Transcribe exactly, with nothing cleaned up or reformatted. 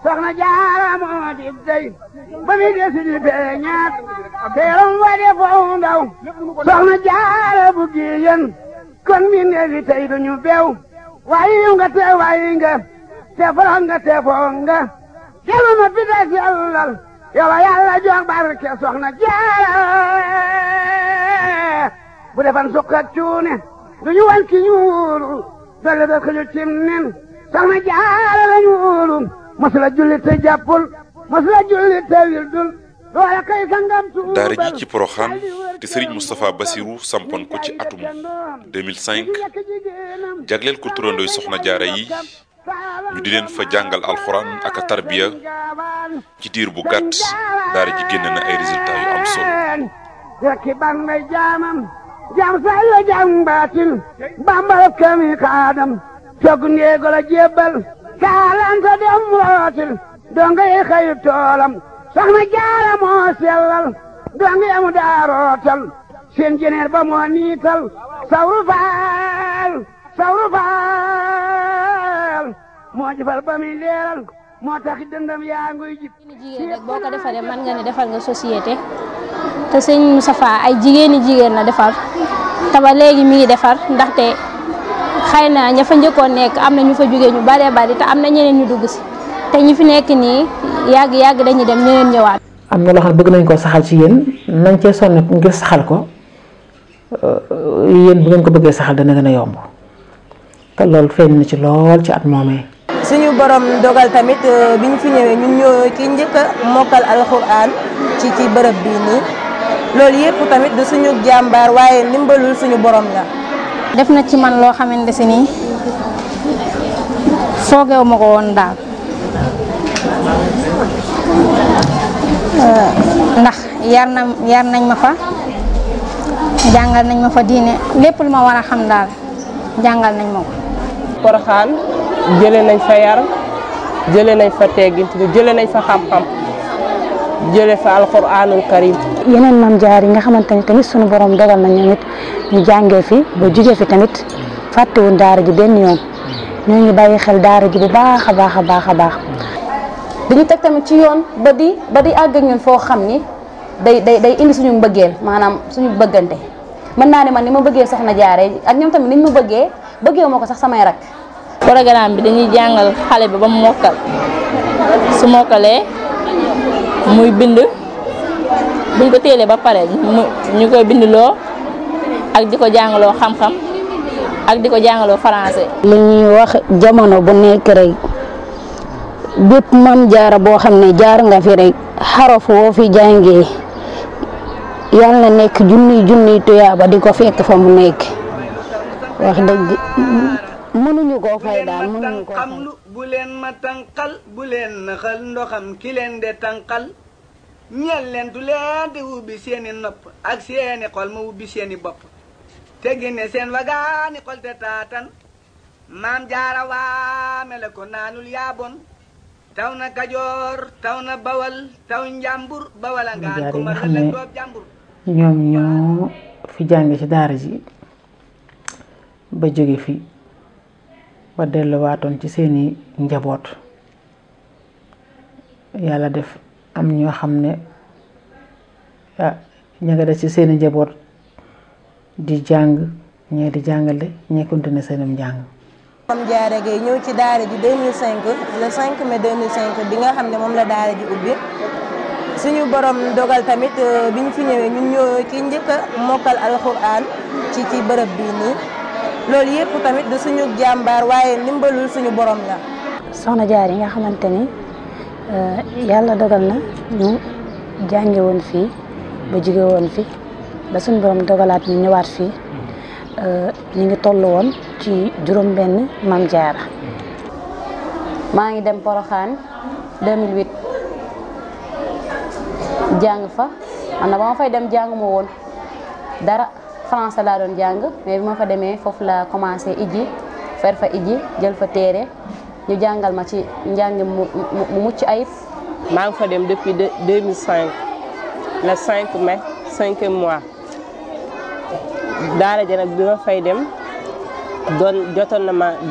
soxna jaara moo di dey ba mi desi di feeñaat teeram wa de foo ndaw soxna jaara bu giyen kon mi neefi tey duñu beew waayi nga te waayi nga te forox nga te foo nga jelu ma pita sellal yow yàlla jox barke soxna jaara bu defan sukkat cuune duñu wan ki ñuulu dolle da xëju cim nen soxna jaara la ñuulu masula julli te jàppul masula julli te wildul loola kay sangam tuubal daara ji ci Porokhane te Serigne Moustapha Bassirou sampoon ko ci atum deux mille cinq jagleel ko turandooy soxna jaara yi ñu di leen fa jàngal alxuraan ak a tarbiya ci diir bu gàtt daara ji génn na ay résultats yu am solo rekki ban may jaamam jaam say la jaam baatin bambal kami kaadam cog ndeego la jébbal kaalanta dem rootil donga yi xëyu toolam soxna jaara moo sellal donga yamu daa rootal seen jeneer ba moo niital sawru faal sawru faal moo jëfal ba muy leeral moo tax dëndam yaa nguy jib jigéen rek boo ko defaree mën nga ne defal nga société te sëñ Moustapha ay jigéeni jigéen la defar te ba léegi mi ngi defar ndaxte xëy na ña fa njëkkoon nekk am na ñu fa jógee ñu baree bari te am na ñeneen ñu dugg si te ñi fi nekk nii yàgg yàgg dañuy dem ñeneen ñëwaat. am na loo xam ne bëgg nañ koo saxal ci yéen nañ cee sonn ngir saxal ko yéen bu ngeen ko bëggee saxal dana gën a yomb te loolu feeñ na ci lool ci at moomee. suñu borom dogal tamit bi ñu fi ñëwee ñun ñoo ki njëkk a mokkal alxuraan ci ci bërëb bii nii loolu yëpp tamit du suñu jàmbaar waaye ndimbalul suñu borom la. def na ci man loo xamante si nii foogeewu ma ko woon daal ndax yar na yar nañ ma fa jàngal nañ ma fa diine lépp lu ma war a xam daal jàngal nañ ma ko. Porokhane jëlee nañ fa yar jëlee nañ fa teggin jëlee nañ fa xam-xam jëlee fa alxuraanul karim. yeneen maam jaar yi nga xamante ni tamit sunu borom dogal na ñoom it ñu jàngee fi ba jugee fi tamit fàttewuñ daara ji benn yoon ñoo ngi bàyyi xel daara ji bu baax a baax a baax a baax. dañu teg tamit ci yoon ba di ba di àgg ak ñun foo xam ni day day day indi suñu mbëggeel maanaam suñu bëggante mën naa ne man ni ma bëggee soxna jaare ak ñoom tamit niñ ma bëggee bëggee moo ko sax samay rak. programme bi dañuy jàngal xale bi ba mu mokkal su mokkalee muy bind buñ ko téelee ba pare ñu koy bindloo ak di ko jàngaloo xam-xam ak di ko jàngaloo français. li ñuy wax jamono bu nekk rek bépp mam jaara boo xam ne jaar nga fi rek xaraf woo fi jàngee yàlla na nekk junniy junniy tuyaaba di ko fekk fa mu nekk wax dëgg mënuñu koo fay daal mënuñu koo fay. bu leen ma tànqal bu leen naxal ndoxam ki leen de tànqal ñeel leen du leen di ubbi seeni nopp ak seeni xol ma ubbi seeni bopp te génne seen wagaani xol te taatan maam jaara waa mele ko naanul yaabon taw na Kajoor taw na Bawal taw njàmbur Bawal a ngaan ko mar la doob jàmbur. ñoom ñoo fi jànge ci daara ji ba jóge fi ba delluwaatoon ci seeni njaboot yàlla def am ñoo xam ne ah ña nga def ci seeni njaboot di jàng ñee di jàngale ñee continuer seenum njàng. Maam Jaara Gaye ñëw ci daara ji deux mille cinq le cinq mai deux mille cinq bi nga xam ne moom la daara ji ubbi suñu borom dogal tamit bi ñu fi ñëwee ñun ñoo ki njëkk a mokkal alxuraan ci ci bërëb bii nii loolu yëpp tamit du suñu jàmbaar waaye ndimbalul suñu borom la. soxna jaar yi nga xamante ni yàlla dogal na ñu jànge woon fii ba jóge woon fi ba suñu borom dogalaat ñu ñëwaat fii ñu ngi toll woon ci juróom benn maam jaara. maa ngi dem Porokhane deux mille huit jàng fa man na ba ma fay dem jàng ma woon dara français laa doon jàng mais bi ma fa demee foofu la commencé ijji fer fa ijji jël fa téere ñu jàngal ma ci njàng mu mu mucc ayib. maa ngi fa dem depuis deux mille cinq le cinq mai cinquième mois daara ja nag bi ma fay dem doon jotoon na ma